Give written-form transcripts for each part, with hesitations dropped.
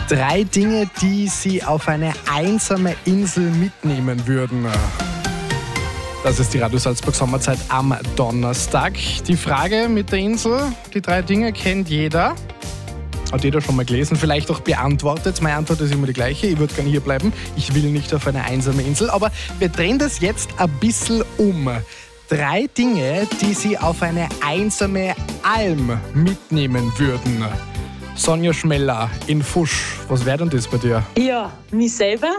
3 Dinge, die Sie auf eine einsame Insel mitnehmen würden. Das ist die Radio Salzburg Sommerzeit am Donnerstag. Die Frage mit der Insel, die 3 Dinge kennt jeder. Hat jeder schon mal gelesen, vielleicht auch beantwortet. Meine Antwort ist immer die gleiche. Ich würde gerne hier bleiben. Ich will nicht auf eine einsame Insel. Aber wir drehen das jetzt ein bisschen um. 3 Dinge, die Sie auf eine einsame Alm mitnehmen würden. Sonja Schmeller in Fusch. Was wäre denn das bei dir? Ja, mich selber.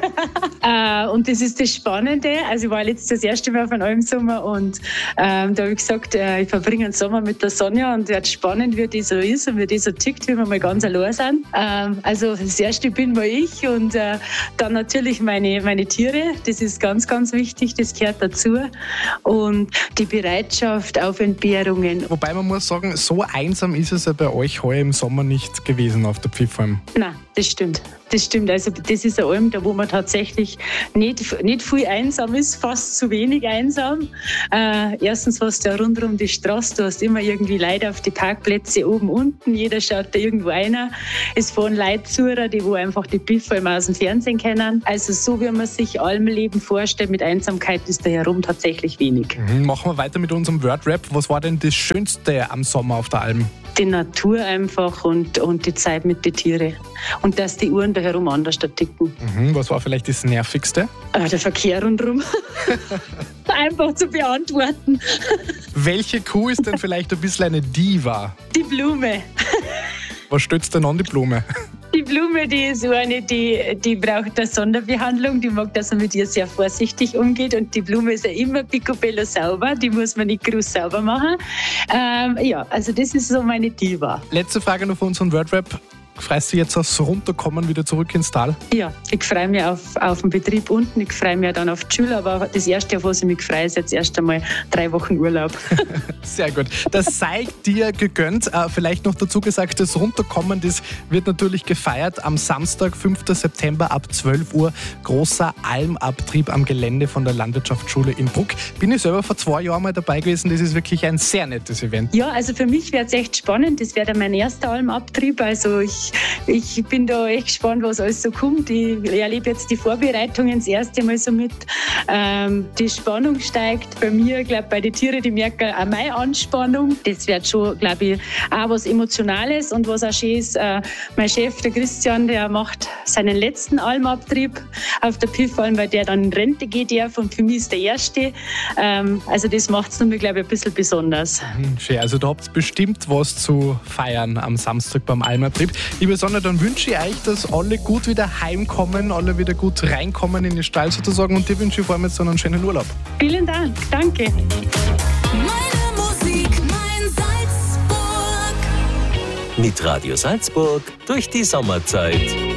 Und das ist das Spannende. Also ich war letztes das erste Mal auf einem Almsommer und da habe ich gesagt, ich verbringe den Sommer mit der Sonja und es spannend, wie die so ist und wie die so tickt, wie wir mal ganz allein sind. Also das erste bin mal ich und dann natürlich meine Tiere. Das ist ganz, ganz wichtig, das gehört dazu. Und die Bereitschaft auf Entbehrungen. Wobei man muss sagen, so einsam ist es ja bei euch heuer im Sommer nicht gewesen auf der Pfiffalm. Nein, das stimmt. Das stimmt. Also das ist eine Alm, da wo man tatsächlich nicht viel einsam ist, fast zu wenig einsam. Erstens hast du ja rundherum die Straße, du hast immer irgendwie Leute auf die Parkplätze oben, unten, jeder schaut da irgendwo einer. Es fahren Leute zu, die wo einfach die Pfiffalm aus dem Fernsehen kennen. Also so wie man sich Almleben vorstellt, mit Einsamkeit ist da herum tatsächlich wenig. Machen wir weiter mit unserem Wordrap. Was war denn das Schönste am Sommer auf der Alm? Die Natur einfach und die Zeit mit den Tieren. Und dass die Uhren da herum anders ticken. Was war vielleicht das Nervigste? Der Verkehr rundherum. Einfach zu beantworten. Welche Kuh ist denn vielleicht ein bisschen eine Diva? Die Blume. Was stützt denn an die Blume? Die Blume, die ist so eine, die braucht eine Sonderbehandlung. Die mag, dass man mit ihr sehr vorsichtig umgeht. Und die Blume ist ja immer picobello sauber. Die muss man nicht groß sauber machen. Ja, also das ist so meine Diva. Letzte Frage noch für unseren Wordrap. Freust du jetzt aufs Runterkommen wieder zurück ins Tal? Ja, ich freue mich auf den Betrieb unten. Ich freue mich dann auf die Schule. Aber das erste, auf was ich mich freue, ist jetzt erst einmal 3 Wochen Urlaub. Sehr gut. Das sei dir gegönnt. Vielleicht noch dazu gesagt, das Runterkommen, das wird natürlich gefeiert am Samstag, 5. September ab 12 Uhr. Großer Almabtrieb am Gelände von der Landwirtschaftsschule in Bruck. Bin ich selber vor 2 Jahren mal dabei gewesen. Das ist wirklich ein sehr nettes Event. Ja, also für mich wäre es echt spannend. Das wäre dann mein erster Almabtrieb. Also ich bin da echt gespannt, was alles so kommt. Ich erlebe jetzt die Vorbereitungen das erste Mal so mit. Die Spannung steigt bei mir, glaube bei den Tieren, die merken auch meine Anspannung. Das wird schon, glaube ich, auch was Emotionales und was auch schön ist. Mein Chef, der Christian, der macht seinen letzten Almabtrieb auf der Pfiffalm, weil der dann in Rente geht darf und für mich ist der erste. Also das macht es nochmal, glaube ich, ein bisschen besonders. Schön, also da habt ihr bestimmt was zu feiern am Samstag beim Almabtrieb. Liebe Sonja, dann wünsche ich euch, dass alle gut wieder heimkommen, alle wieder gut reinkommen in den Stall sozusagen und dir wünsche ich vor allem jetzt so einen schönen Urlaub. Vielen Dank, danke. Meine Musik, mein Salzburg. Mit Radio Salzburg durch die Sommerzeit.